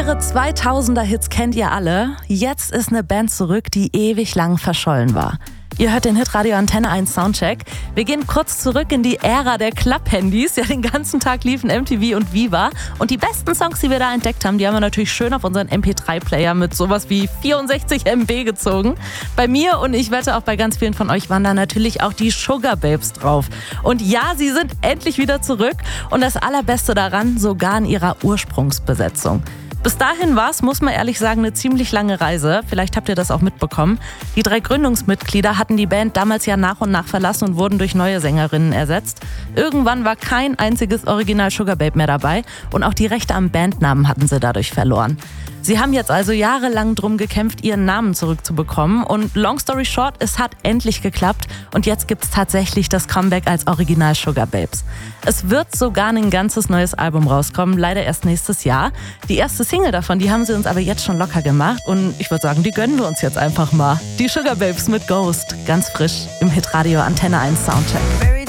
Ihre 2000er-Hits kennt ihr alle. Jetzt ist eine Band zurück, die ewig lang verschollen war. Ihr hört den Hitradio Antenne 1 Soundcheck. Wir gehen kurz zurück in die Ära der Klapphandys. Ja, den ganzen Tag liefen MTV und Viva. Und die besten Songs, die wir da entdeckt haben, die haben wir natürlich schön auf unseren MP3-Player mit sowas wie 64 MB gezogen. Bei mir und ich wette auch bei ganz vielen von euch waren da natürlich auch die Sugababes drauf. Und ja, sie sind endlich wieder zurück. Und das Allerbeste daran, sogar in ihrer Ursprungsbesetzung. Bis dahin war es, muss man ehrlich sagen, eine ziemlich lange Reise. Vielleicht habt ihr das auch mitbekommen. Die 3 Gründungsmitglieder hatten die Band damals ja nach und nach verlassen und wurden durch neue Sängerinnen ersetzt. Irgendwann war kein einziges Original Sugababe mehr dabei und auch die Rechte am Bandnamen hatten sie dadurch verloren. Sie haben jetzt also jahrelang drum gekämpft, ihren Namen zurückzubekommen. Und long story short, es hat endlich geklappt. Und jetzt gibt's tatsächlich das Comeback als Original Sugababes. Es wird sogar ein ganzes neues Album rauskommen, leider erst nächstes Jahr. Die erste Single davon, die haben sie uns aber jetzt schon locker gemacht. Und ich würde sagen, die gönnen wir uns jetzt einfach mal. Die Sugababes mit Ghost, ganz frisch im Hitradio Antenne 1 Soundcheck.